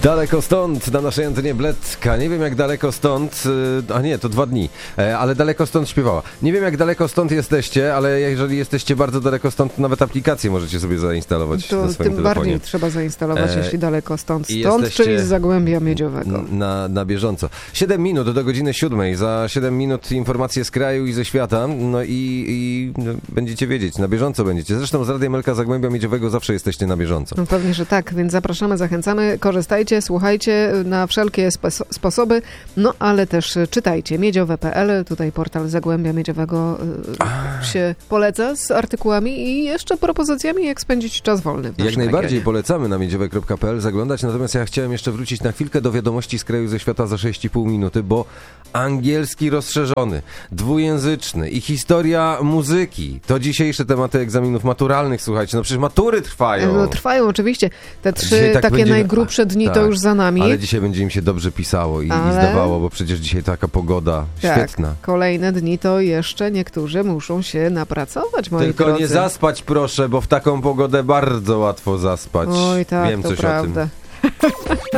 Daleko stąd, na naszej antenie Bledka. Nie wiem jak daleko stąd, a nie, to 2 dni, ale daleko stąd śpiewała. Nie wiem jak daleko stąd jesteście, ale jeżeli jesteście bardzo daleko stąd, nawet aplikację możecie sobie zainstalować to na swoim tym telefonie. bardziej trzeba zainstalować, jeśli daleko stąd, jesteście czyli z Zagłębia Miedziowego. Na bieżąco. 7 minut do godziny 7. Za 7 minut informacje z kraju i ze świata. No i będziecie wiedzieć, na bieżąco będziecie. Zresztą z Radiem Elka Zagłębia Miedziowego zawsze jesteście na bieżąco. No pewnie, że tak, więc zapraszamy, zachęcamy, korzystajcie, słuchajcie na wszelkie sposoby, no ale też czytajcie miedziowe.pl, tutaj portal Zagłębia Miedziowego się poleca z artykułami i jeszcze propozycjami, jak spędzić czas wolny w naszym Jak najbardziej regionie. polecamy na miedziowe.pl zaglądać, natomiast ja chciałem jeszcze wrócić na chwilkę do wiadomości z kraju ze świata za 6,5 minuty, bo angielski rozszerzony, dwujęzyczny i historia muzyki to dzisiejsze tematy egzaminów maturalnych, słuchajcie, no przecież matury trwają. No, trwają oczywiście, te 3 Dzisiaj tak takie będzie, najgrubsze dni to już za nami. Ale dzisiaj będzie im się dobrze pisało i zdawało, bo przecież dzisiaj taka pogoda świetna. Tak, kolejne dni to jeszcze niektórzy muszą się napracować, moi Tylko drodzy. nie zaspać proszę, bo w taką pogodę bardzo łatwo zaspać. Oj tak, Wiem to coś prawda. o tym.